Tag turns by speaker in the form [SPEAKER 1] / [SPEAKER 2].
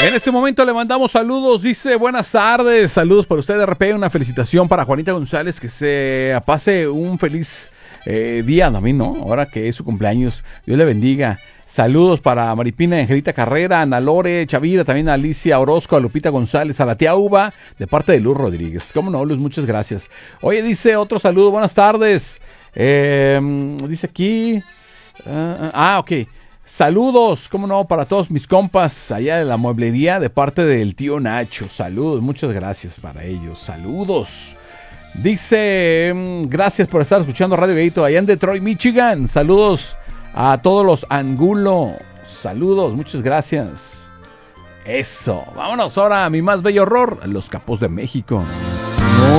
[SPEAKER 1] En este momento le mandamos saludos, dice buenas tardes, saludos para usted RP, una felicitación para Juanita González, que se pase un feliz día también, ¿no? Ahora que es su cumpleaños, Dios le bendiga. Saludos para Maripina, Angelita Carrera, Ana Lore, Chavira, también a Alicia Orozco, a Lupita González, a la tía Uva, de parte de Luz Rodríguez. ¿Cómo no, Luz? Muchas gracias. Oye, dice otro saludo, buenas tardes. Dice aquí... ok. Saludos, cómo no, para todos mis compas allá de la mueblería de parte del tío Nacho. Saludos, muchas gracias para ellos. Saludos. Dice, gracias por estar escuchando Radio Gayito allá en Detroit, Michigan. Saludos a todos los Angulo. Saludos, muchas gracias. Eso, vámonos ahora a mi más bello horror, los Capos de México.